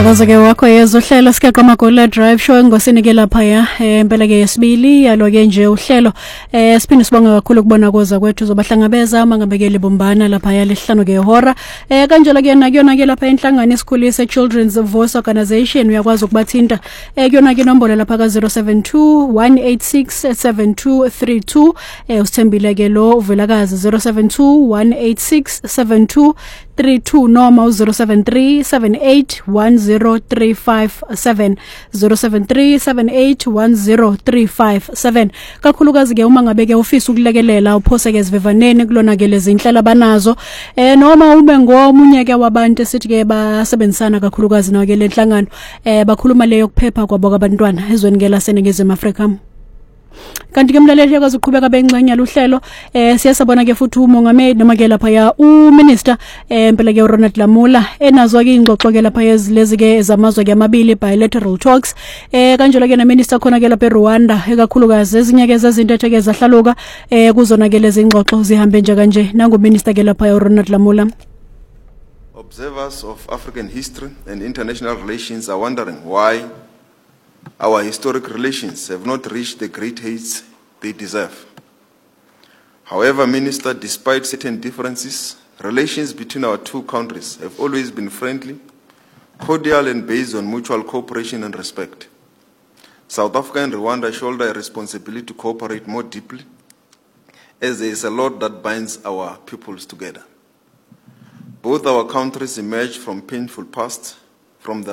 Siyathokoza wakho yezohlelo sikeqa magole drive show ngosini ke lapha ya impela ke yesibili yalo ke nje uhlelo siphinde sibonga kakhulu ukubona koza kwethu zobahlangabeza mangabekele bombana lapha ya lehlano ke ihora kanjalo ke nakuyona ke lapha enhlangano esikhulise Children's Voice Organization uyakwazi ukubathinta kuyona ke inombolo lapha ka 072 186 7232 usithembile ke lo uvelakazi 072 186 7232 noma 073 781037 073781037 kakhulukazi ke uma ngabe ke ufisa ukulekelela uphoseke sivivaneni kulona ke lezi inhlala banazo noma ube ngomunye ke wabantu esithi ke basebenzisana kakhulukazi nawo ke lenhlangano bakhuluma leyo kuphepha kwabo abantwana ezweni ke laseNingizimu Afrika. Kanti ke mlaleli yakwazi ukuqhubeka bencane luhlelo siyasabona ke futhi umongameli noma ke lapha ya uminister impela ke Ronald Lamula enazo ke ingxoxo ke lapha lezi ke zamazwe ke amabili bilateral talks kanjalo ke na minister khona ke lapha eRwanda ekakhulukazi ezinye ke zezinto etheke zahlaluka kuzona ke lezi ingxoxo zihambe nje kanje nangu minister ke lapha ya Ronald Lamula. Observers of African history and international relations are wondering why our historic relations have not reached the great heights they deserve. However, Minister, despite certain differences, relations between our two countries have always been friendly, cordial, and based on mutual cooperation and respect. South Africa and Rwanda shoulder a responsibility to cooperate more deeply, as there is a lot that binds our peoples together. Both our countries emerged from painful past, from the